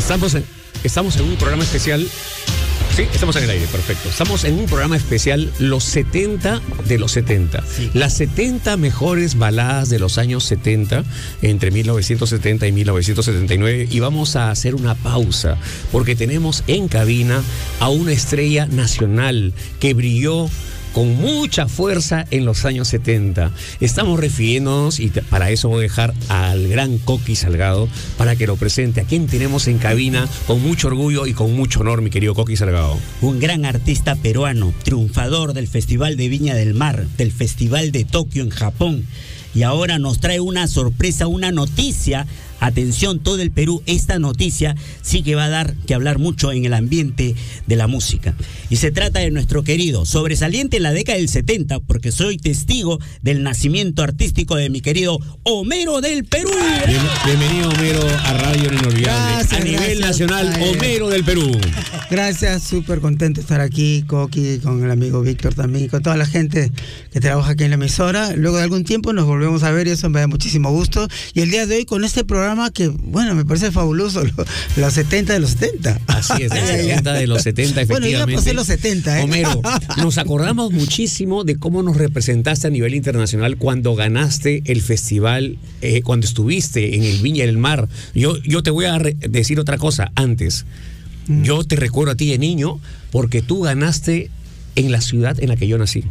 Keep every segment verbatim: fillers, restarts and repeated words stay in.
Estamos en, estamos en un programa especial. Sí, estamos en el aire, perfecto. Estamos en un programa especial, los setenta de los setenta. Sí. Las setenta mejores baladas de los años setenta, entre mil novecientos setenta y mil novecientos setenta y nueve. Y vamos a hacer una pausa, porque tenemos en cabina a una estrella nacional que brilló con mucha fuerza en los años setenta. Estamos refiriéndonos, y te, para eso voy a dejar al gran Coqui Salgado para que lo presente. ¿A quién tenemos en cabina con mucho orgullo y con mucho honor, mi querido Coqui Salgado? Un gran artista peruano, triunfador del Festival de Viña del Mar, del Festival de Tokio en Japón. Y ahora nos trae una sorpresa, una noticia. Atención, todo el Perú, esta noticia sí que va a dar que hablar mucho en el ambiente de la música. Y se trata de nuestro querido, sobresaliente en la década del setenta, porque soy testigo del nacimiento artístico de mi querido Homero del Perú. Bien, bienvenido, Homero, a Radio Inolvidable. Gracias, a nivel gracias, nacional, ay, Homero del Perú. Gracias, súper contento de estar aquí, Coqui, con el amigo Víctor también, con toda la gente que trabaja aquí en la emisora. Luego de algún tiempo nos volvemos a ver y eso me da muchísimo gusto. Y el día de hoy con este programa que, bueno, me parece fabuloso, los, los setenta de los setenta. Así es, los setenta de los setenta, efectivamente. Bueno, yo pasé los setenta, ¿eh? Homero, nos acordamos muchísimo de cómo nos representaste a nivel internacional cuando ganaste el festival, eh, cuando estuviste en el Viña del Mar. Yo, yo te voy a re- decir otra cosa antes. Mm. Yo te recuerdo a ti de niño porque tú ganaste en la ciudad en la que yo nací.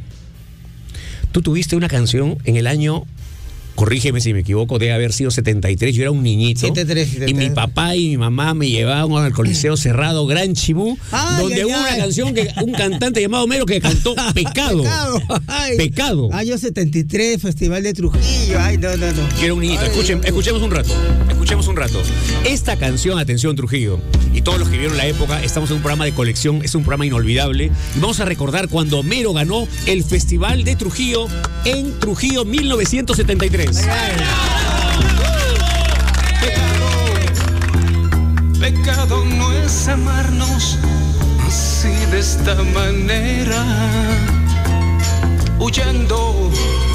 Tú tuviste una canción en el año... Corrígeme si me equivoco, debe haber sido setenta y tres, yo era un niñito. setenta y tres, setenta y tres. Y mi papá y mi mamá me llevaban al Coliseo Cerrado Gran Chibú, ay, donde ay, hubo ay. una canción, que un cantante llamado Homero que cantó Pecado. Pecado. Ay. Pecado. Ay, yo setenta y tres, Festival de Trujillo. Ay, no, no, no. Yo era un niñito. Escuchen, escuchemos un rato. Escuchemos un rato. Esta canción, atención, Trujillo, y todos los que vieron la época, estamos en un programa de colección, es un programa inolvidable. Y vamos a recordar cuando Homero ganó el Festival de Trujillo en Trujillo mil novecientos setenta y tres. Pecado, pecado no es amarnos así de esta manera, huyendo